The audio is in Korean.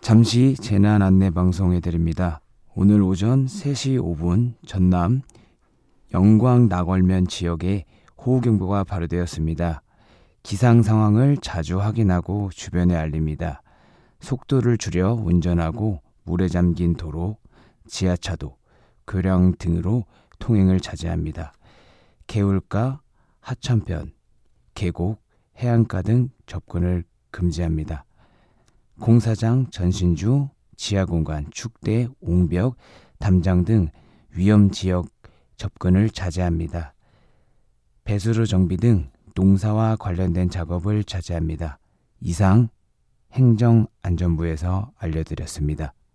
잠시 재난 안내 방송해 드립니다. 오늘 오전 3시 5분 전남 영광 나걸면 지역에 호우경보가 발효되었습니다. 기상 상황을 자주 확인하고 주변에 알립니다. 속도를 줄여 운전하고 물에 잠긴 도로, 지하차도, 교량 등으로 통행을 자제합니다. 개울가, 하천변, 계곡, 해안가 등 접근을 금지합니다. 공사장, 전신주, 지하공간, 축대, 옹벽, 담장 등 위험지역 접근을 자제합니다. 배수로 정비 등 농사와 관련된 작업을 자제합니다. 이상 행정안전부에서 알려드렸습니다.